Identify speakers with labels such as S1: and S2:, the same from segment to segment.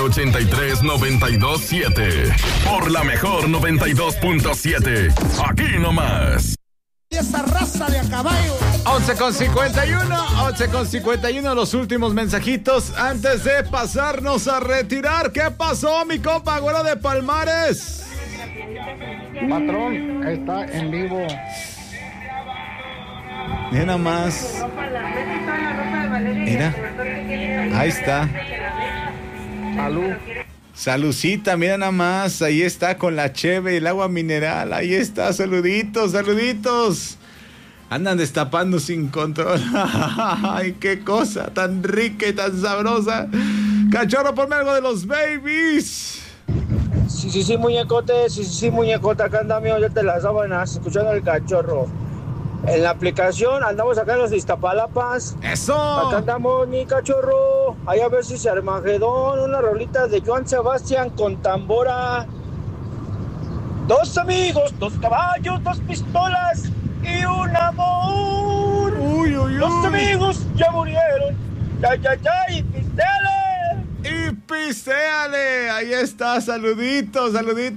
S1: 987 por la mejor 92.7. Aquí nomás.
S2: Esa raza de a caballo.
S3: 11:51, los últimos mensajitos antes de pasarnos a retirar. ¿Qué pasó, mi compa Güero de Palmares?
S4: Patrón, está en vivo.
S3: Mira nada más. Mira, ahí está.
S4: Salud.
S3: Salucita, mira nada más, ahí está con la cheve y el agua mineral, ahí está, saluditos. Andan destapando sin control. Ay, qué cosa tan rica y tan sabrosa. Cachorro, ponme algo de los babies.
S5: Sí, muñecote, sí, muñecote, acá andamos yo te las sábanas, escuchando el cachorro. En la aplicación andamos acá en los Iztapalapas.
S3: ¡Eso!
S5: Acá andamos, mi cachorro. Ahí a ver si se Armagedón, una rolita de Joan Sebastián con tambora. 2 amigos, 2 caballos, 2 pistolas y un amor.
S3: Uy.
S5: 2 amigos ya murieron. Y
S3: pisteale. Ahí está, saluditos.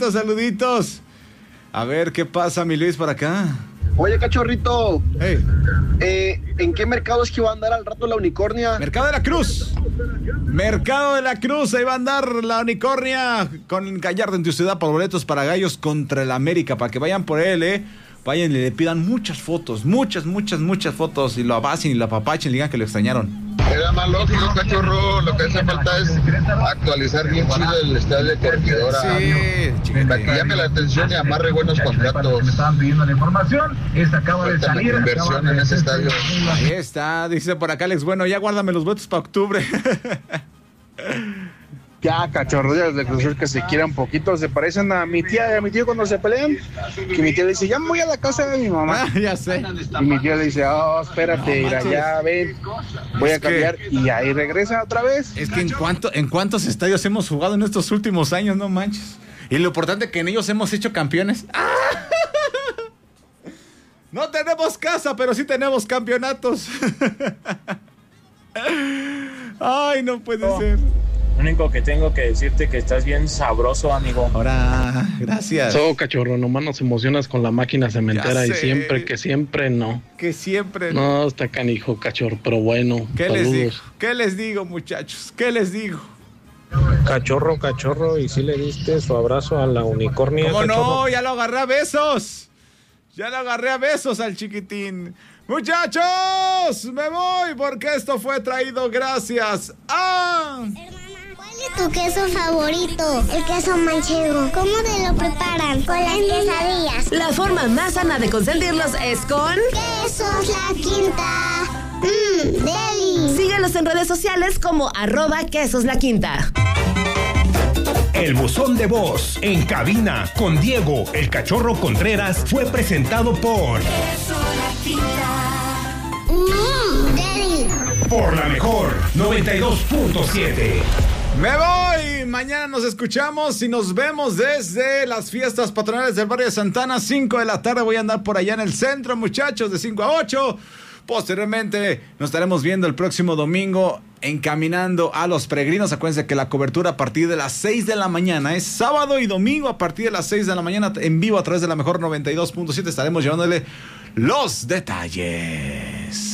S3: A ver, ¿qué pasa, mi Luis, por acá?
S6: Oye, cachorrito.
S3: Hey.
S6: ¿En qué mercado es que va a andar al rato la unicornia?
S3: Mercado de la Cruz, ahí va a andar la unicornia con Gallardo en tu ciudad por boletos para Gallos contra el América, para que vayan por él, vayan y le pidan muchas fotos, muchas fotos, y lo abracen y lo apapachen y digan que lo extrañaron.
S7: Era más lógico, cachorro. Lo que hace falta es actualizar bien chido el estadio de Corregidora.
S3: Sí,
S7: para que llame la atención y amarre buenos contratos.
S8: Me estaban pidiendo la información. Esta acaba de salir.
S7: Inversión en ese estadio.
S3: Ahí está, dice por acá Alex. Bueno, ya guárdame los boletos para octubre.
S4: Ya, cachorro, ya de Cruz Azul que se quieran poquito, se parecen a mi tía y a mi tío cuando se pelean. Que mi tía le dice, ya me voy a la casa de mi mamá.
S3: Ya sé.
S4: Y mi tío le dice, espérate, mira, ya ven, voy a cambiar. Y ahí regresa otra vez.
S3: Es que en cuántos estadios hemos jugado en estos últimos años, no manches. Y lo importante es que en ellos hemos hecho campeones. No tenemos casa, pero sí tenemos campeonatos. Ay, no puede ser.
S5: Lo único que tengo que decirte que estás bien sabroso, amigo.
S3: Ahora, gracias.
S4: Cachorro, nomás nos emocionas con la máquina cementera y siempre no.
S3: Que siempre
S4: no. Está canijo, cachorro, pero bueno.
S3: ¿Qué les digo, muchachos? ¿Qué les digo?
S5: Cachorro, ¿y si le diste su abrazo a la unicornia?
S3: ¿Cómo no? Ya lo agarré a besos. Al chiquitín. Muchachos, me voy porque esto fue traído gracias a...
S9: ¿Cuál es tu queso favorito? El queso manchego. ¿Cómo te lo preparan? Con las quesadillas.
S10: La forma más sana de consentirlos es con...
S9: Quesos La Quinta. Deli.
S10: Síguenos en redes sociales como @quesoslaquinta.
S11: El buzón de voz en cabina con Diego el Cachorro Contreras fue presentado por
S9: Deli.
S11: Por la mejor 92.7.
S3: Me voy, mañana nos escuchamos y nos vemos desde las fiestas patronales del barrio de Santana, 5 de la tarde, voy a andar por allá en el centro, muchachos, de 5 a 8, posteriormente nos estaremos viendo el próximo domingo encaminando a los peregrinos. Acuérdense que la cobertura a partir de las 6 de la mañana es sábado y domingo a partir de las 6 de la mañana en vivo a través de la mejor 92.7, estaremos llevándole los detalles.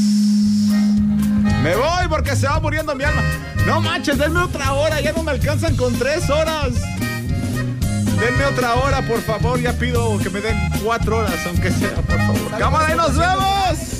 S3: Me voy porque se va muriendo mi alma. No manches, denme otra hora, ya no me alcanzan con 3 horas. Denme otra hora, por favor, ya pido que me den 4 horas, aunque sea, por favor. ¡Cámara, y nos vemos!